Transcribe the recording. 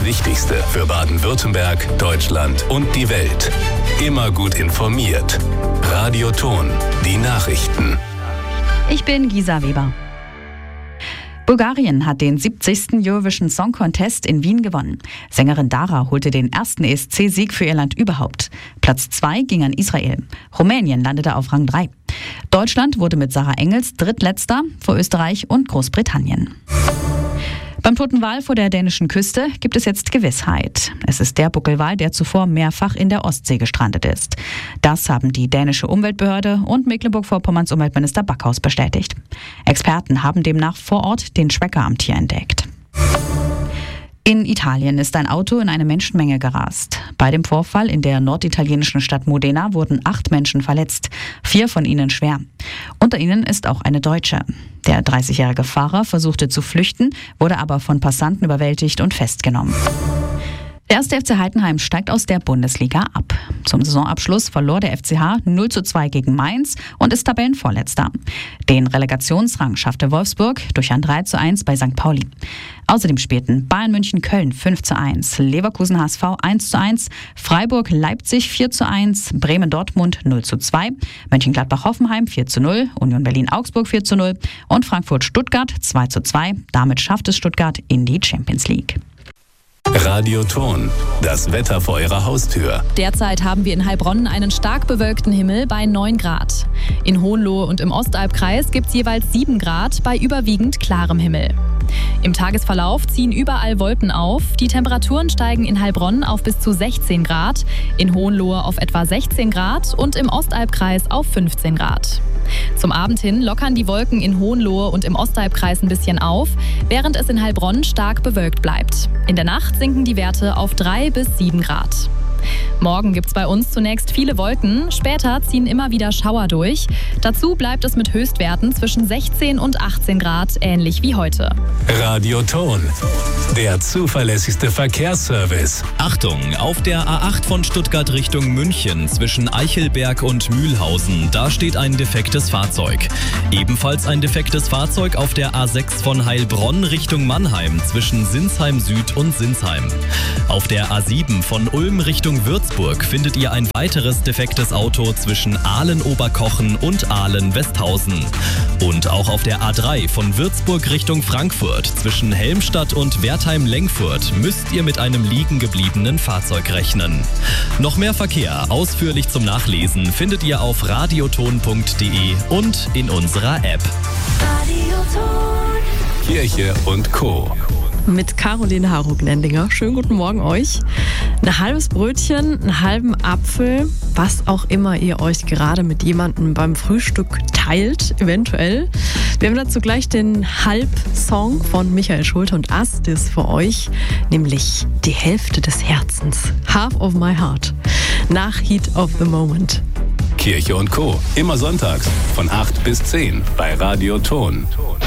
Das Wichtigste für Baden-Württemberg, Deutschland und die Welt. Immer gut informiert. Radio Ton, die Nachrichten. Ich bin Gisa Weber. Bulgarien hat den 70. Eurovision Song Contest in Wien gewonnen. Sängerin Dara holte den ersten ESC-Sieg für ihr Land überhaupt. Platz 2 ging an Israel. Rumänien landete auf Rang 3. Deutschland wurde mit Sarah Engels drittletzter vor Österreich und Großbritannien. Beim toten Wal vor der dänischen Küste gibt es jetzt Gewissheit. Es ist der Buckelwal, der zuvor mehrfach in der Ostsee gestrandet ist. Das haben die dänische Umweltbehörde und Mecklenburg-Vorpommerns Umweltminister Backhaus bestätigt. Experten haben demnach vor Ort den Schrecker am Tier entdeckt. In Italien ist ein Auto in eine Menschenmenge gerast. Bei dem Vorfall in der norditalienischen Stadt Modena wurden 8 Menschen verletzt, 4 von ihnen schwer. Unter ihnen ist auch eine Deutsche. Der 30-jährige Fahrer versuchte zu flüchten, wurde aber von Passanten überwältigt und festgenommen. Der 1. FC Heidenheim steigt aus der Bundesliga ab. Zum Saisonabschluss verlor der FCH 0:2 gegen Mainz und ist Tabellenvorletzter. Den Relegationsrang schaffte Wolfsburg durch ein 3:1 bei St. Pauli. Außerdem spielten Bayern München Köln 5:1, Leverkusen HSV 1:1, Freiburg Leipzig 4:1, Bremen Dortmund 0:2, Mönchengladbach Hoffenheim 4:0, Union Berlin Augsburg 4:0 und Frankfurt Stuttgart 2:2. Damit schafft es Stuttgart in die Champions League. Radio Ton, das Wetter vor Ihrer Haustür. Derzeit haben wir in Heilbronn einen stark bewölkten Himmel bei 9 Grad. In Hohenlohe und im Ostalbkreis gibt es jeweils 7 Grad bei überwiegend klarem Himmel. Im Tagesverlauf ziehen überall Wolken auf. Die Temperaturen steigen in Heilbronn auf bis zu 16 Grad, in Hohenlohe auf etwa 16 Grad und im Ostalbkreis auf 15 Grad. Zum Abend hin lockern die Wolken in Hohenlohe und im Ostalbkreis ein bisschen auf, während es in Heilbronn stark bewölkt bleibt. In der Nacht sinken die Werte auf 3 bis 7 Grad. Morgen gibt es bei uns zunächst viele Wolken, später ziehen immer wieder Schauer durch. Dazu bleibt es mit Höchstwerten zwischen 16 und 18 Grad, ähnlich wie heute. Radio Ton, der zuverlässigste Verkehrsservice. Achtung, auf der A8 von Stuttgart Richtung München zwischen Eichelberg und Mühlhausen, da steht ein defektes Fahrzeug. Ebenfalls ein defektes Fahrzeug auf der A6 von Heilbronn Richtung Mannheim zwischen Sinsheim Süd und Sinsheim. Auf der A7 von Ulm Richtung Würzburg findet ihr ein weiteres defektes Auto zwischen Ahlen-Oberkochen und Ahlen-Westhausen. Und auch auf der A3 von Würzburg Richtung Frankfurt zwischen Helmstadt und Wertheim-Lengfurt müsst ihr mit einem liegen gebliebenen Fahrzeug rechnen. Noch mehr Verkehr ausführlich zum Nachlesen findet ihr auf radioton.de und in unserer App. Kirche und Co. Mit Caroline Harug-Nendinger. Schönen guten Morgen euch. Ein halbes Brötchen, einen halben Apfel, was auch immer ihr euch gerade mit jemandem beim Frühstück teilt, eventuell. Wir haben dazu gleich den Halbsong von Michael Schulte und Astis für euch, nämlich Die Hälfte des Herzens, Half of My Heart, nach Heat of the Moment. Kirche und Co. Immer sonntags von 8 bis 10 bei Radio Ton.